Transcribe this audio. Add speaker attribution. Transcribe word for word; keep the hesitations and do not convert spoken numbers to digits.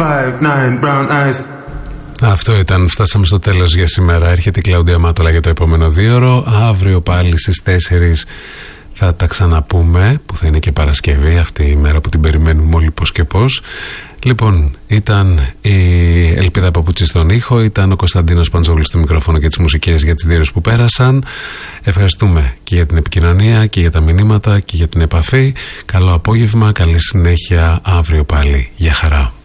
Speaker 1: five nine brown eyes.
Speaker 2: Αυτό ήταν, φτάσαμε στο τέλος για σήμερα. Έρχεται η Κλαούντια Μάτολα για το επόμενο δίωρο. Αύριο πάλι στις τέσσερις θα τα ξαναπούμε, που θα είναι και Παρασκευή, αυτή η μέρα που την περιμένουμε όλοι πώς και πώς. Λοιπόν, ήταν η Ελπίδα Παπούτσι στον ήχο, ήταν ο Κωνσταντίνος Παντζόλης στο μικρόφωνο και τις μουσικές για τις δύο ώρες που πέρασαν. Ευχαριστούμε και για την επικοινωνία και για τα μηνύματα και για την επαφή. Καλό απόγευμα, καλή συνέχεια, αύριο πάλι. Γεια χαρά.